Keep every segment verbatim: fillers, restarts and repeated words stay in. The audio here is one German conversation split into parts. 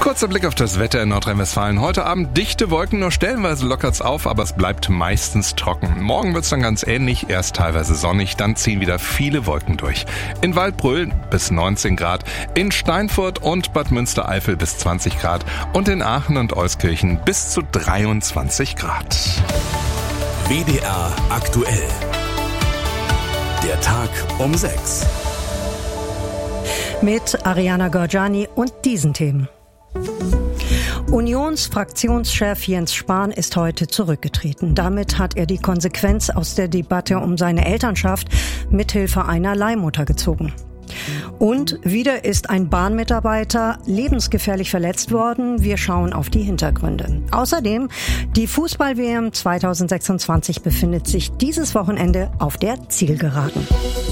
Kurzer Blick auf das Wetter in Nordrhein-Westfalen. Heute Abend dichte Wolken, nur stellenweise lockert's auf, aber es bleibt meistens trocken. Morgen wird's dann ganz ähnlich, erst teilweise sonnig, dann ziehen wieder viele Wolken durch. In Waldbröl bis neunzehn Grad, in Steinfurt und Bad Münstereifel bis zwanzig Grad und in Aachen und Euskirchen bis zu dreiundzwanzig Grad. W D R aktuell. Der Tag um sechs. Mit Ariana Gorjani und diesen Themen. Unionsfraktionschef Jens Spahn ist heute zurückgetreten. Damit hat er die Konsequenz aus der Debatte um seine Elternschaft mithilfe einer Leihmutter gezogen. Und wieder ist ein Bahnmitarbeiter lebensgefährlich verletzt worden. Wir schauen auf die Hintergründe. Außerdem, die Fußball-W M zwanzig sechsundzwanzig befindet sich dieses Wochenende auf der Zielgeraden.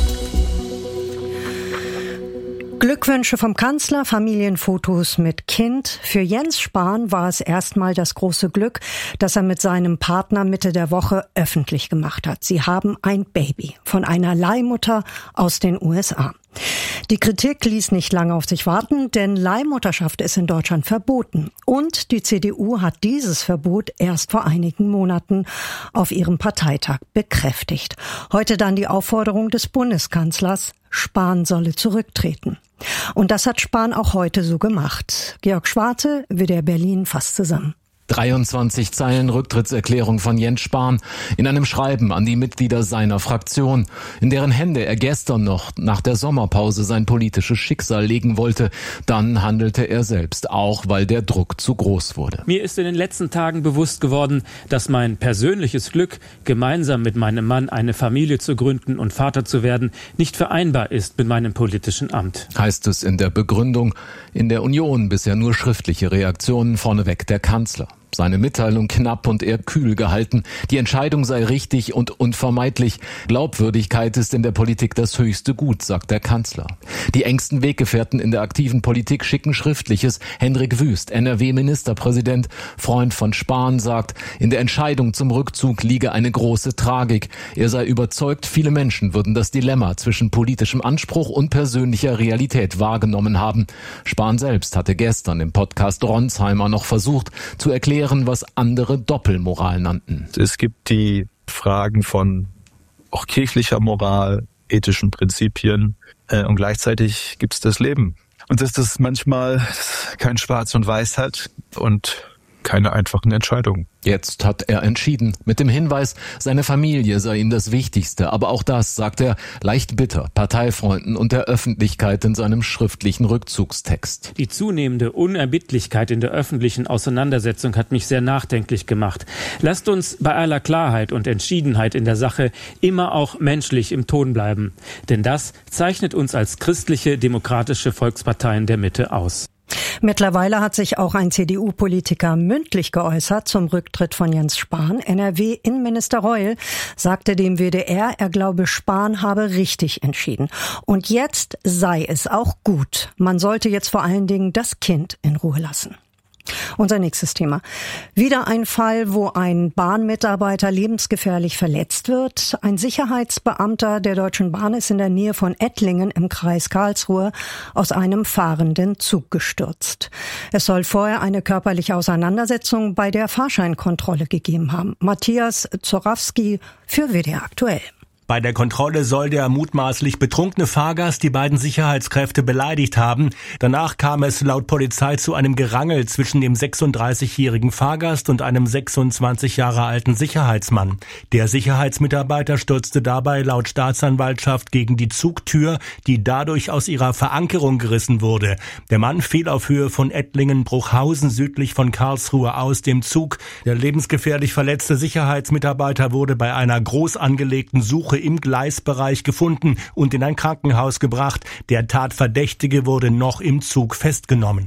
Glückwünsche vom Kanzler, Familienfotos mit Kind. Für Jens Spahn war es erstmal das große Glück, das er mit seinem Partner Mitte der Woche öffentlich gemacht hat. Sie haben ein Baby von einer Leihmutter aus den U S A. Die Kritik ließ nicht lange auf sich warten, denn Leihmutterschaft ist in Deutschland verboten. Und die C D U hat dieses Verbot erst vor einigen Monaten auf ihrem Parteitag bekräftigt. Heute dann die Aufforderung des Bundeskanzlers, Spahn solle zurücktreten. Und das hat Spahn auch heute so gemacht. Georg Schwarte, W D R Berlin, fasst zusammen. dreiundzwanzig Zeilen Rücktrittserklärung von Jens Spahn in einem Schreiben an die Mitglieder seiner Fraktion, in deren Hände er gestern noch nach der Sommerpause sein politisches Schicksal legen wollte. Dann handelte er selbst, auch weil der Druck zu groß wurde. Mir ist in den letzten Tagen bewusst geworden, dass mein persönliches Glück, gemeinsam mit meinem Mann eine Familie zu gründen und Vater zu werden, nicht vereinbar ist mit meinem politischen Amt. Heißt es in der Begründung. In der Union bisher nur schriftliche Reaktionen, vorneweg der Kanzler. Seine Mitteilung knapp und eher kühl gehalten. Die Entscheidung sei richtig und unvermeidlich. Glaubwürdigkeit ist in der Politik das höchste Gut, sagt der Kanzler. Die engsten Weggefährten in der aktiven Politik schicken Schriftliches. Henrik Wüst, N R W-Ministerpräsident, Freund von Spahn, sagt, in der Entscheidung zum Rückzug liege eine große Tragik. Er sei überzeugt, viele Menschen würden das Dilemma zwischen politischem Anspruch und persönlicher Realität wahrgenommen haben. Spahn selbst hatte gestern im Podcast Ronsheimer noch versucht zu erklären, was andere Doppelmoral nannten. Es gibt die Fragen von auch kirchlicher Moral, ethischen Prinzipien äh, und gleichzeitig gibt es das Leben. Und dass das manchmal kein Schwarz und Weiß hat und keine einfachen Entscheidungen. Jetzt hat er entschieden, mit dem Hinweis, seine Familie sei ihm das Wichtigste. Aber auch das, sagt er, leicht bitter, Parteifreunden und der Öffentlichkeit in seinem schriftlichen Rückzugstext. Die zunehmende Unerbittlichkeit in der öffentlichen Auseinandersetzung hat mich sehr nachdenklich gemacht. Lasst uns bei aller Klarheit und Entschiedenheit in der Sache immer auch menschlich im Ton bleiben. Denn das zeichnet uns als christliche, demokratische Volksparteien der Mitte aus. Mittlerweile hat sich auch ein C D U-Politiker mündlich geäußert zum Rücktritt von Jens Spahn. N R W-Innenminister Reul sagte dem W D R, er glaube, Spahn habe richtig entschieden. Und jetzt sei es auch gut. Man sollte jetzt vor allen Dingen das Kind in Ruhe lassen. Unser nächstes Thema. Wieder ein Fall, wo ein Bahnmitarbeiter lebensgefährlich verletzt wird. Ein Sicherheitsbeamter der Deutschen Bahn ist in der Nähe von Ettlingen im Kreis Karlsruhe aus einem fahrenden Zug gestürzt. Es soll vorher eine körperliche Auseinandersetzung bei der Fahrscheinkontrolle gegeben haben. Matthias Zorawski für W D R aktuell. Bei der Kontrolle soll der mutmaßlich betrunkene Fahrgast die beiden Sicherheitskräfte beleidigt haben. Danach kam es laut Polizei zu einem Gerangel zwischen dem sechsunddreißigjährigen Fahrgast und einem sechsundzwanzig Jahre alten Sicherheitsmann. Der Sicherheitsmitarbeiter stürzte dabei laut Staatsanwaltschaft gegen die Zugtür, die dadurch aus ihrer Verankerung gerissen wurde. Der Mann fiel auf Höhe von Ettlingen-Bruchhausen südlich von Karlsruhe aus dem Zug. Der lebensgefährlich verletzte Sicherheitsmitarbeiter wurde bei einer groß angelegten Suche im Gleisbereich gefunden und in ein Krankenhaus gebracht. Der Tatverdächtige wurde noch im Zug festgenommen.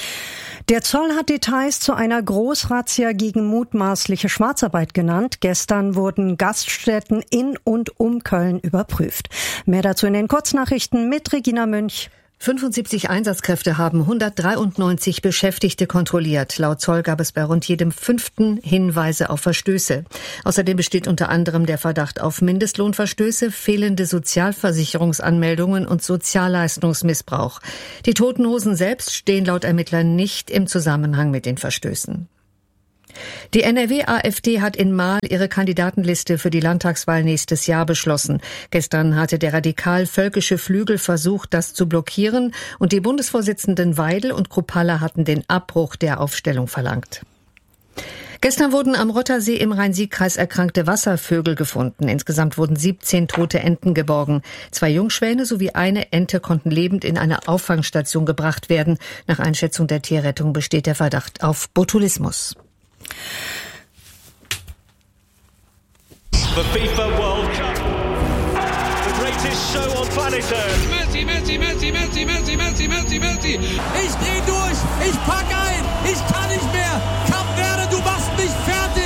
Der Zoll hat Details zu einer Großrazzia gegen mutmaßliche Schwarzarbeit genannt. Gestern wurden Gaststätten in und um Köln überprüft. Mehr dazu in den Kurznachrichten mit Regina Münch. fünfundsiebzig Einsatzkräfte haben hundertdreiundneunzig Beschäftigte kontrolliert. Laut Zoll gab es bei rund jedem fünften Hinweise auf Verstöße. Außerdem besteht unter anderem der Verdacht auf Mindestlohnverstöße, fehlende Sozialversicherungsanmeldungen und Sozialleistungsmissbrauch. Die Toten Hosen selbst stehen laut Ermittlern nicht im Zusammenhang mit den Verstößen. Die N R W-AfD hat in Marl ihre Kandidatenliste für die Landtagswahl nächstes Jahr beschlossen. Gestern hatte der radikal-völkische Flügel versucht, das zu blockieren, und die Bundesvorsitzenden Weidel und Kruppalla hatten den Abbruch der Aufstellung verlangt. Gestern wurden am Rottersee im Rhein-Sieg-Kreis erkrankte Wasservögel gefunden. Insgesamt wurden siebzehn tote Enten geborgen. Zwei Jungschwäne sowie eine Ente konnten lebend in eine Auffangstation gebracht werden. Nach Einschätzung der Tierrettung besteht der Verdacht auf Botulismus. The FIFA World Cup, the greatest show on planet Earth. Messi, Messi, Messi, Messi, Messi, Messi, Messi, Messi. Ich dreh durch, ich pack ein, ich kann nicht mehr. Kap Verde, du machst mich fertig.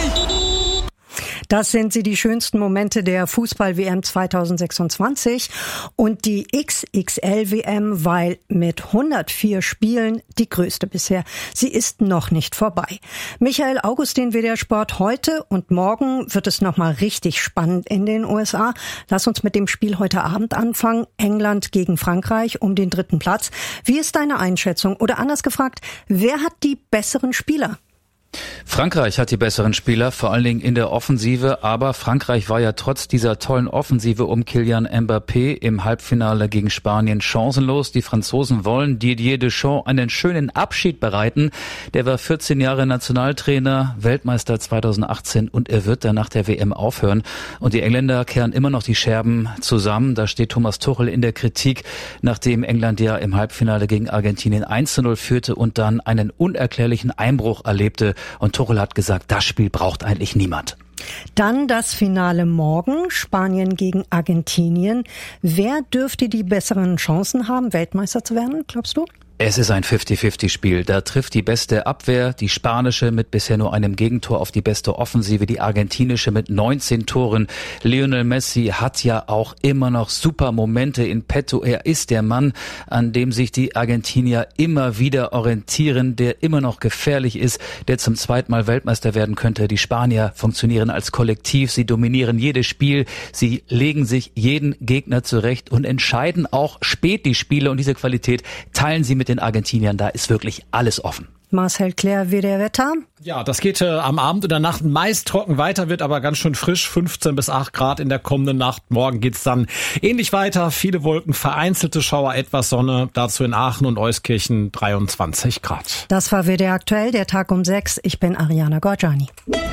Das sind sie, die schönsten Momente der Fußball-W M zweitausendsechsundzwanzig und die X X L-W M, weil mit hundertvier Spielen die größte bisher. Sie ist noch nicht vorbei. Michael Augustin, W D R Sport. Heute und morgen wird es nochmal richtig spannend in den U S A. Lass uns mit dem Spiel heute Abend anfangen. England gegen Frankreich um den dritten Platz. Wie ist deine Einschätzung? Oder anders gefragt, wer hat die besseren Spieler? Frankreich hat die besseren Spieler, vor allen Dingen in der Offensive, aber Frankreich war ja trotz dieser tollen Offensive um Kylian Mbappé im Halbfinale gegen Spanien chancenlos. Die Franzosen wollen Didier Deschamps einen schönen Abschied bereiten. Der war vierzehn Jahre Nationaltrainer, Weltmeister zweitausendachtzehn, und er wird dann nach der W M aufhören. Und die Engländer kehren immer noch die Scherben zusammen. Da steht Thomas Tuchel in der Kritik, nachdem England ja im Halbfinale gegen Argentinien eins zu null führte und dann einen unerklärlichen Einbruch erlebte. Und Tuchel hat gesagt, das Spiel braucht eigentlich niemand. Dann das Finale morgen, Spanien gegen Argentinien. Wer dürfte die besseren Chancen haben, Weltmeister zu werden, glaubst du? Es ist ein fünfzig fünfzig Spiel. Da trifft die beste Abwehr, die spanische mit bisher nur einem Gegentor, auf die beste Offensive, die argentinische mit neunzehn Toren. Lionel Messi hat ja auch immer noch super Momente in petto. Er ist der Mann, an dem sich die Argentinier immer wieder orientieren, der immer noch gefährlich ist, der zum zweiten Mal Weltmeister werden könnte. Die Spanier funktionieren als Kollektiv, sie dominieren jedes Spiel, sie legen sich jeden Gegner zurecht und entscheiden auch spät die Spiele, und diese Qualität teilen sie mit den Argentiniern. Da ist wirklich alles offen. Marcel Claire, W D R Wetter. Ja, das geht äh, am Abend und der Nacht meist trocken weiter, wird aber ganz schön frisch, fünfzehn bis acht Grad in der kommenden Nacht. Morgen geht's dann ähnlich weiter, viele Wolken, vereinzelte Schauer, etwas Sonne, dazu in Aachen und Euskirchen dreiundzwanzig Grad. Das war W D R Aktuell, der Tag um sechs. Ich bin Ariana Gorjani.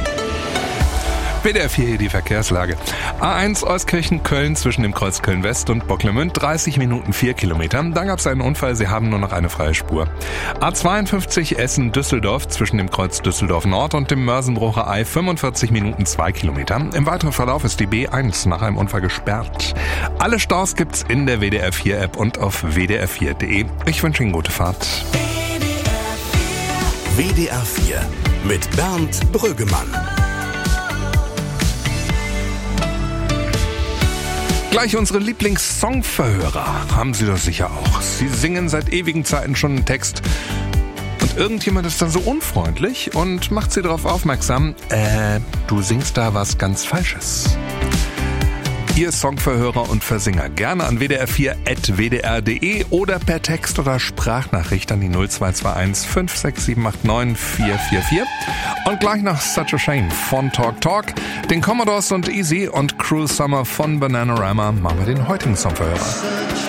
W D R vier, die Verkehrslage. A eins Euskirchen-Köln zwischen dem Kreuz Köln-West und Bocklemünd, dreißig Minuten vier Kilometer. Dann gab es einen Unfall, sie haben nur noch eine freie Spur. A zweiundfünfzig Essen-Düsseldorf zwischen dem Kreuz Düsseldorf-Nord und dem Mörsenbrucher Ei, fünfundvierzig Minuten zwei Kilometer. Im weiteren Verlauf ist die B eins nach einem Unfall gesperrt. Alle Staus gibt's in der W D R vier App und auf w d r vier punkt d e. Ich wünsche Ihnen gute Fahrt. W D R vier mit Bernd Brüggemann. Gleich unsere Lieblings-Songverhörer haben Sie doch sicher auch. Sie singen seit ewigen Zeiten schon einen Text und irgendjemand ist dann so unfreundlich und macht Sie darauf aufmerksam, äh, du singst da was ganz Falsches. Ihr Songverhörer und Versinger gerne an w d r vier at w d r punkt d e oder per Text oder Sprachnachricht an die null zwei zwei eins fünf sechs sieben acht neun vier vier vier. Und gleich noch Such a Shame von Talk Talk, den Commodores und Easy und Cruel Summer von Bananarama machen wir den heutigen Songverhörer.